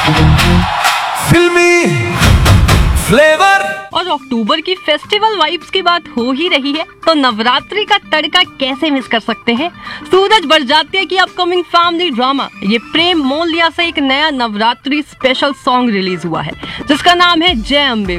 फिल्मी फ्लेवर। और अक्टूबर की फेस्टिवल वाइब्स की बात हो ही रही है तो नवरात्रि का तड़का कैसे मिस कर सकते हैं। सूरज बरजात्या की अपकमिंग फैमिली ड्रामा ये प्रेम मोलिया से एक नया नवरात्रि स्पेशल सॉन्ग रिलीज हुआ है जिसका नाम है जय अम्बे।